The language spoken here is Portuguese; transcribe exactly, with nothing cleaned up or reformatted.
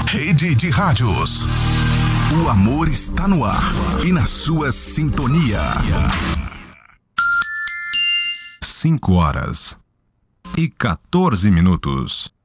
Rede de Rádios. O amor está no ar e na sua sintonia. Cinco horas e quatorze minutos.